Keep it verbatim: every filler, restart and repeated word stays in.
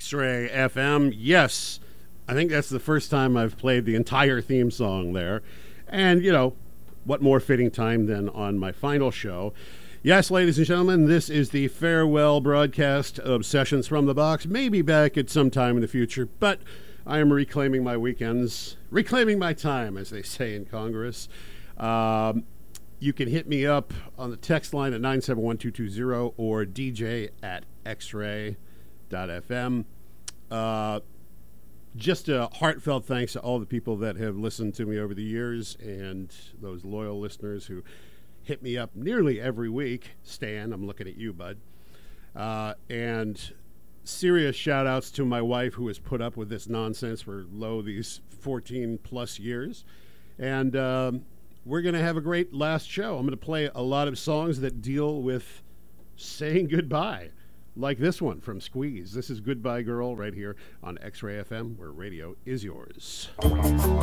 X-Ray F M. Yes, I think that's the first time I've played the entire theme song there. And, you know, what more fitting time than on my final show. Yes, ladies and gentlemen, this is the farewell broadcast of Sessions from the Box. Maybe back at some time in the future, but I am reclaiming my weekends, reclaiming my time, as they say in Congress. Um, you can hit me up on the text line at nine seven one two two zero or D J at xray dot f m. Uh, just a heartfelt thanks to all the people that have listened to me over the years and those loyal listeners who hit me up nearly every week. Stan, I'm looking at you, bud. Uh, and serious shout outs to my wife who has put up with this nonsense for lo these fourteen plus years. And um, we're going to have a great last show. I'm going to play a lot of songs that deal with saying goodbye, like this one from Squeeze. This is Goodbye Girl right here on X-Ray F M, where radio is yours.